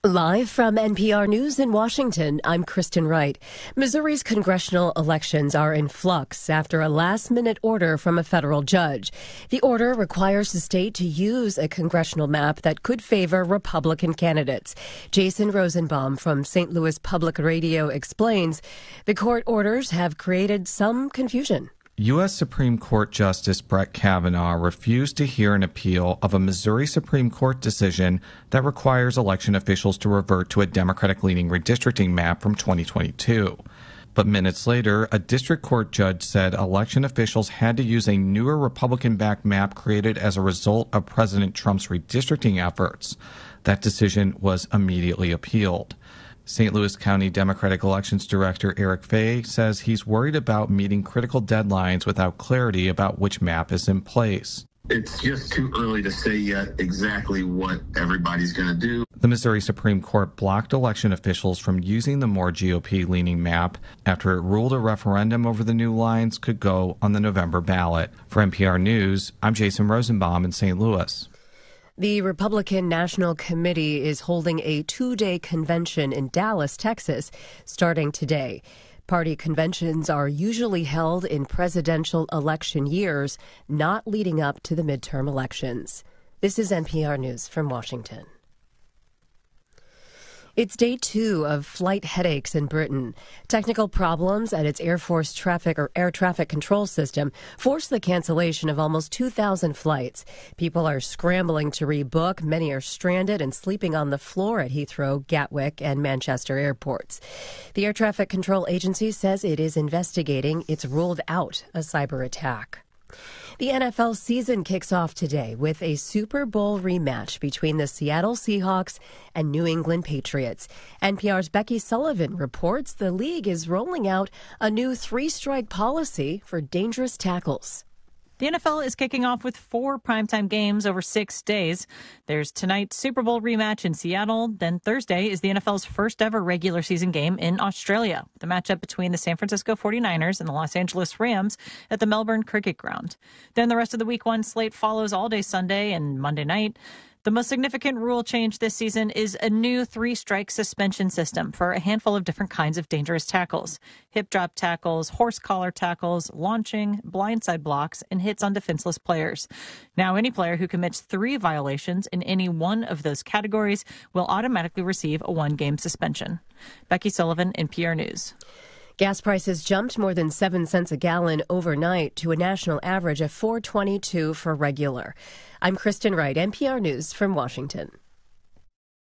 Live from NPR News in Washington, I'm Kristen Wright. Missouri's congressional elections are in flux after a last-minute order from a federal judge. The order requires the state to use a congressional map that could favor Republican candidates. Jason Rosenbaum from St. Louis Public Radio explains the court orders have created some confusion. U.S. Supreme Court Justice Brett Kavanaugh refused to hear an appeal of a Missouri Supreme Court decision that requires election officials to revert to a Democratic-leaning redistricting map from 2022. But minutes later, a district court judge said election officials had to use a newer Republican-backed map created as a result of President Trump's redistricting efforts. That decision was immediately appealed. St. Louis County Democratic Elections Director Eric Fay says he's worried about meeting critical deadlines without clarity about which map is in place. It's just too early to say yet exactly what everybody's going to do. The Missouri Supreme Court blocked election officials from using the more GOP-leaning map after it ruled a referendum over the new lines could go on the November ballot. For NPR News, I'm Jason Rosenbaum in St. Louis. The Republican National Committee is holding a two-day convention in Dallas, Texas, starting today. Party conventions are usually held in presidential election years, not leading up to the midterm elections. This is NPR News from Washington. It's day 2 of flight headaches in Britain. Technical problems at its air traffic control system forced the cancellation of almost 2,000 flights. People are scrambling to rebook. Many are stranded and sleeping on the floor at Heathrow, Gatwick, and Manchester airports. The Air Traffic Control Agency says it is investigating. It's ruled out a cyber attack. The NFL season kicks off today with a Super Bowl rematch between the Seattle Seahawks and New England Patriots. NPR's Becky Sullivan reports the league is rolling out a new 3-strike policy for dangerous tackles. The NFL is kicking off with 4 primetime games over 6 days. There's tonight's Super Bowl rematch in Seattle. Then Thursday is the NFL's first ever regular season game in Australia, the matchup between the San Francisco 49ers and the Los Angeles Rams at the Melbourne Cricket Ground. Then the rest of the week 1 slate follows all day Sunday and Monday night. The most significant rule change this season is a new 3-strike suspension system for a handful of different kinds of dangerous tackles: hip drop tackles, horse collar tackles, launching, blindside blocks, and hits on defenseless players. Now, any player who commits 3 violations in any one of those categories will automatically receive a 1-game suspension. Becky Sullivan, NPR News. Gas prices jumped more than 7 cents a gallon overnight to a national average of $4.22 for regular. I'm Kristen Wright, NPR News from Washington.